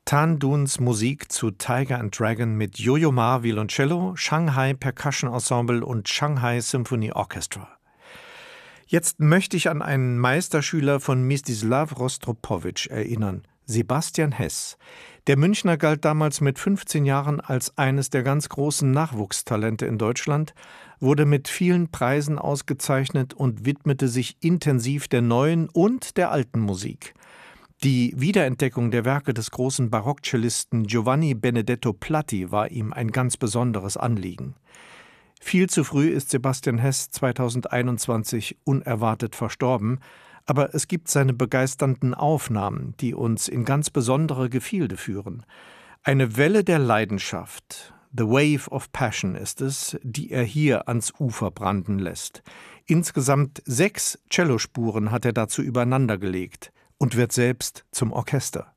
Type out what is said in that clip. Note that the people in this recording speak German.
Tan Duns Musik zu Tiger and Dragon mit Yo-Yo Ma Violoncello, Shanghai Percussion Ensemble und Shanghai Symphony Orchestra. Jetzt möchte ich an einen Meisterschüler von Mstislav Rostropowitsch erinnern, Sebastian Hess. Der Münchner galt damals mit 15 Jahren als eines der ganz großen Nachwuchstalente in Deutschland, wurde mit vielen Preisen ausgezeichnet und widmete sich intensiv der neuen und der alten Musik. Die Wiederentdeckung der Werke des großen Barockcellisten Giovanni Benedetto Platti war ihm ein ganz besonderes Anliegen. Viel zu früh ist Sebastian Hess 2021 unerwartet verstorben, aber es gibt seine begeisternden Aufnahmen, die uns in ganz besondere Gefilde führen. Eine Welle der Leidenschaft, The Wave of Passion ist es, die er hier ans Ufer branden lässt. Insgesamt 6 Cellospuren hat er dazu übereinandergelegt und wird selbst zum Orchester.